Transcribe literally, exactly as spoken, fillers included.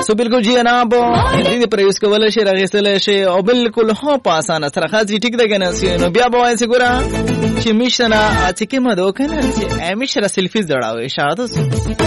سو بالکل جی جناب دې پر یوس کول شي راغستل شي او بالکل هو په اسانه سره خاصي ټیک ده کنه نو بیا به وایي ګورا چې مشنا چې کې مدو کنه چې امیشه سیلفیز دړاوي شاده